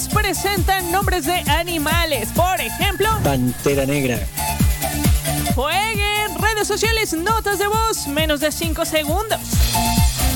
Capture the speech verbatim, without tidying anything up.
letras presentan nombres de animales. Por ejemplo, Pantera Negra. jueguen redes sociales, notas de voz, menos de cinco segundos.